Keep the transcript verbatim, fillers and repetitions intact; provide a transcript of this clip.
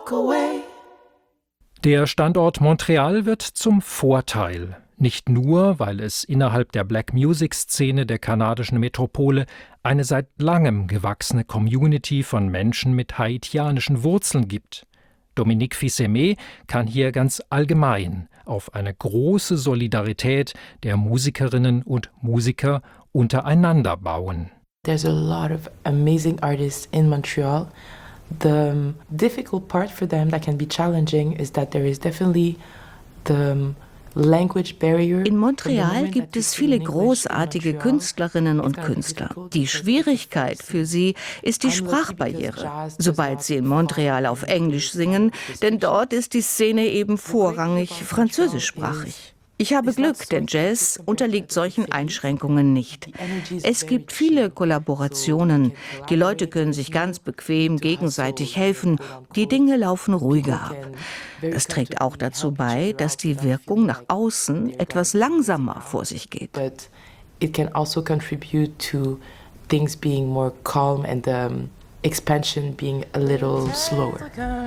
walk away. Der Standort Montreal wird zum Vorteil. Nicht nur, weil es innerhalb der Black-Music-Szene der kanadischen Metropole eine seit langem gewachsene Community von Menschen mit haitianischen Wurzeln gibt. Dominique Fils-Aimé kann hier ganz allgemein auf eine große Solidarität der Musikerinnen und Musiker untereinander bauen. There's a lot of amazing artists in Montreal. The um, difficult part for them that can be challenging is that there is definitely the um, language barrier. In Montreal gibt es viele großartige Künstlerinnen und Künstler. Die Schwierigkeit für sie ist die Sprachbarriere, sobald sie in Montreal auf Englisch singen, denn dort ist die Szene eben vorrangig französischsprachig. Ich habe Glück, denn Jazz unterliegt solchen Einschränkungen nicht. Es gibt viele Kollaborationen. Die Leute können sich ganz bequem gegenseitig helfen. Die Dinge laufen ruhiger ab. Das trägt auch dazu bei, dass die Wirkung nach außen etwas langsamer vor sich geht. But it can also contribute to things being more calm and the expansion being a little slower.